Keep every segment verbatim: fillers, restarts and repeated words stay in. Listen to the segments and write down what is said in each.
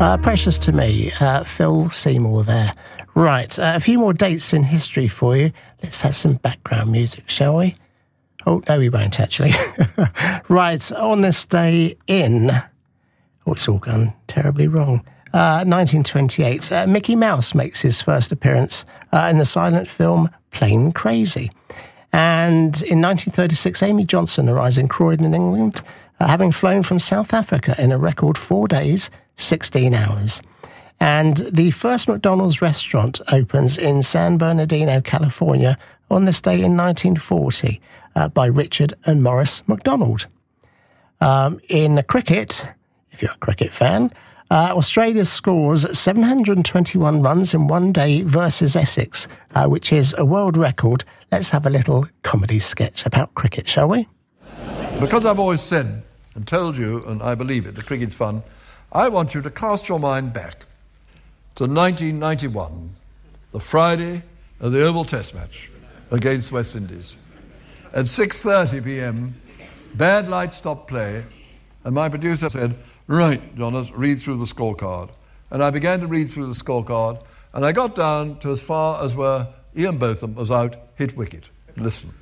Uh, precious to me, uh, Phil Seymour there. Right, uh, a few more dates in history for you. Let's have some background music, shall we? Oh, no, we won't, actually. Right, on this day in... Oh, it's all gone terribly wrong. Uh, nineteen twenty-eight, uh, Mickey Mouse makes his first appearance uh, in the silent film Plane Crazy. And in nineteen thirty-six, Amy Johnson arrives in Croydon, England, uh, having flown from South Africa in a record four days, sixteen hours. And the first McDonald's restaurant opens in San Bernardino, California, on this day in nineteen forty uh, by Richard and Morris McDonald. Um, in cricket, if you're a cricket fan, uh, Australia scores seven hundred twenty-one runs in one day versus Essex, uh, which is a world record. Let's have a little comedy sketch about cricket, shall we? Because I've always said and told you, and I believe it, that cricket's fun, I want you to cast your mind back to nineteen ninety-one, the Friday of the Oval Test match against West Indies. At six thirty p.m, bad light stopped play, and my producer said, "Right, Jonas, read through the scorecard." And I began to read through the scorecard, and I got down to as far as where Ian Botham was out, hit wicket. Listen.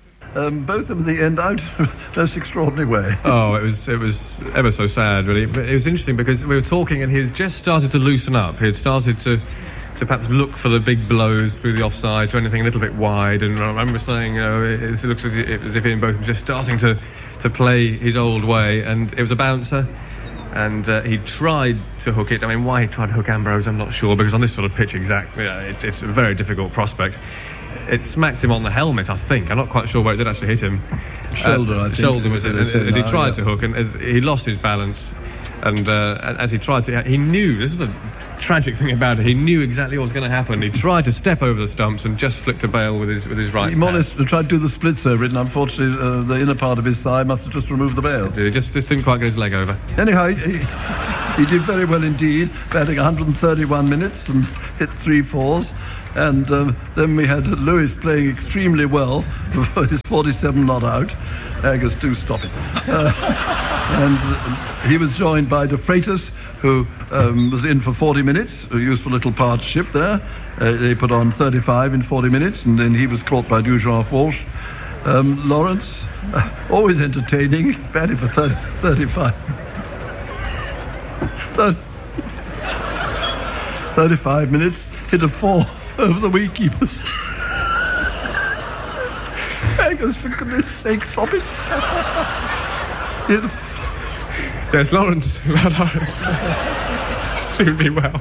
Um, both of them at the end out most extraordinary way. Oh, it was it was ever so sad, really. But it was interesting because we were talking and he had just started to loosen up. He had started to, to perhaps look for the big blows through the offside, to anything a little bit wide. And I remember saying, you know, it, it looks as if, as if Ian Botham was just starting to, to play his old way. And it was a bouncer. And uh, he tried to hook it. I mean, why he tried to hook Ambrose, I'm not sure, because on this sort of pitch, exactly, yeah, it, it's a very difficult prospect. It smacked him on the helmet, I think. I'm not quite sure where it did actually hit him. Shoulder, uh, I think. Shoulder was it, as, as he tried yeah. to hook, and as he lost his balance, and uh, as he tried to, he knew, this is the tragic thing about it, he knew exactly what was going to happen. He tried to step over the stumps and just flicked a bail with his with his right He more or hand. less tried to do the splits over it, and unfortunately uh, the inner part of his thigh must have just removed the bail. He just, just didn't quite get his leg over. Anyhow, he, he did very well indeed, batting one hundred thirty-one minutes and hit three fours. And um, then we had Lewis playing extremely well for his forty-seven not out. Angus, do stop it. Uh, and uh, he was joined by De Freitas, who um, was in for forty minutes, a useful little partnership there. Uh, they put on thirty-five in forty minutes, and then he was caught by Dujan Walsh. Um, Lawrence, uh, always entertaining, batting for thirty, thirty-five. thirty-five minutes, hit a four over the wicketkeepers. Angus, for goodness sake, stop it. Hit a f- There's Lawrence. Extremely well.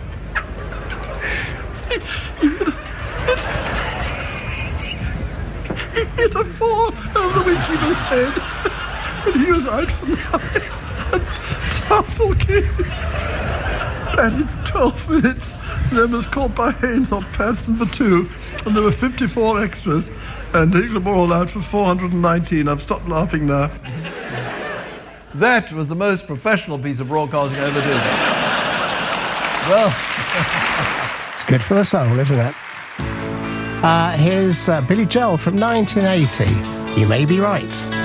He hit a four over the wicketkeeper's head, and he was out for nine. Tafel came. Batted for twelve minutes, and then was caught by Haynes on Patson for two, and there were fifty-four extras, and England were all out for four hundred nineteen. I've stopped laughing now. That was the most professional piece of broadcasting I ever did. Well, It's good for the soul, isn't it? Uh, here's uh, Billy Joel from nineteen eighty. You May Be Right.